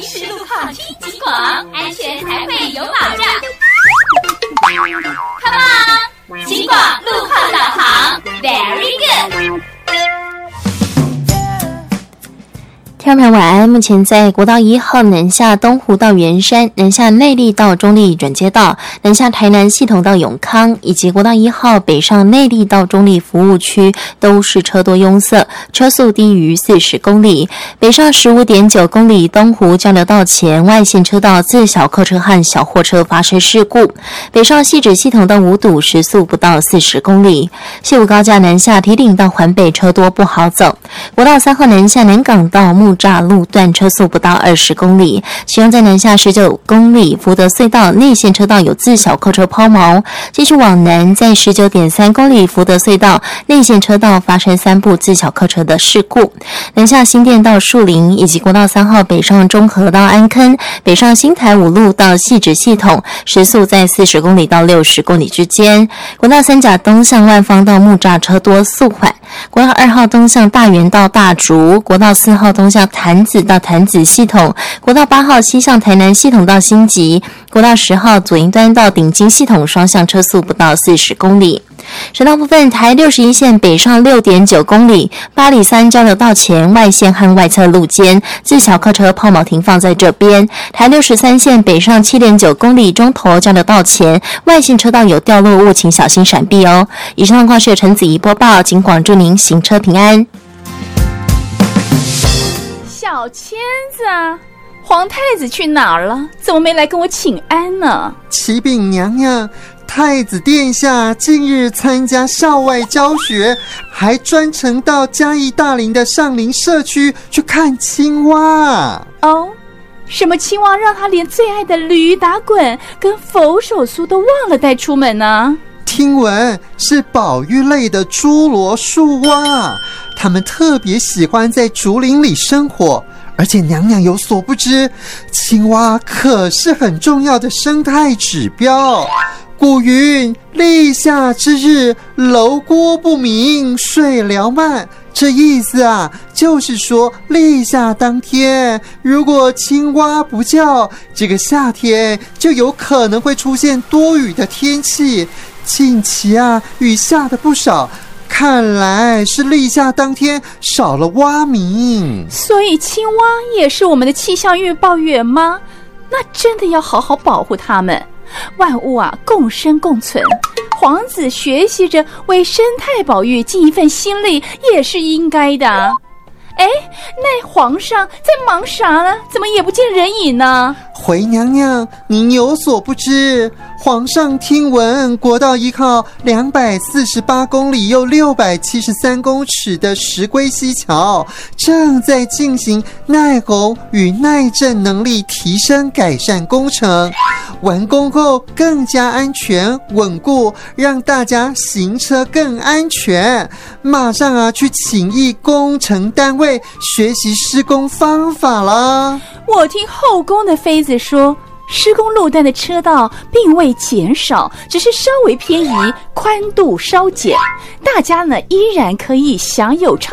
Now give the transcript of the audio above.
临时路况听警广，安全才会有保障。Come on， 警广路况导航 ，Very good。 听众朋友晚安，目前在国道1号南下东湖到圆山、南下内壢到中壢转接道、南下台南系统到永康，以及国道1号北上内壢到中壢服务区都是车多拥塞，车速低于40公里。北上 15.9 公里东湖交流道前外线车道自小客车和小货车发生事故，北上汐止系统到五堵时速不到40公里。西武高架南下堤顶到环北车多不好走，国道3号南下南港到木栅路段车速不到20公里，其中在南下19公里福德隧道内线车道有自小客车抛锚，继续往南在 19.3 公里福德隧道内线车道发生3部自小客车的事故。南下新店到树林，以及国道3号北上中和到安坑，北上新台五路到汐止系统时速在40公里到60公里之间。国道3甲东向万芳到木栅车多速缓，国道2号东向大园到大竹，国道4号东向潭子到潭子系统，国道8号西向台南系统到新集，国道10号左营端到顶金系统双向车速不到40公里。省道部分，台61线北上 6.9 公里，八里3交流道前外线和外侧路肩自小客车抛锚停放在这边。台63线北上 7.9 公里，中投交流道前外线车道有掉落物，请小心闪避哦。以上状况是由陈子怡播报，警广祝您行车平安。 小签子啊，皇太子去哪儿了？怎么没来跟我请安呢？ 启禀娘娘，太子殿下近日参加校外教学，还专程到嘉义大林的上林社区去看青蛙。 哦，什么青蛙让他连最爱的驴打滚跟佛手酥都忘了带出门呢？ 听闻是保育类的侏罗树蛙，它们特别喜欢在竹林里生活，而且娘娘有所不知，青蛙可是很重要的生态指标。古云：立夏之日，楼锅不明，水疗慢。这意思啊，就是说立夏当天，如果青蛙不叫，这个夏天就有可能会出现多雨的天气。近期啊，雨下的不少，看来是立夏当天少了蛙鸣。 所以青蛙也是我们的气象预报员吗？那真的要好好保护它们。万物啊，共生共存，皇子学习着为生态保育尽一份心力也是应该的。哎，那皇上在忙啥呢？怎么也不见人影呢？ 回娘娘，您有所不知，皇上听闻国道1号248公里又673公尺的石龟溪桥正在进行耐洪与耐震能力提升改善工程，完工后更加安全稳固，让大家行车更安全。马上啊去请益工程单位学习施工方法啦。 我听后宫的妃子说，施工路段的车道并未减少，只是稍微偏移，宽度稍减，大家呢依然可以享有畅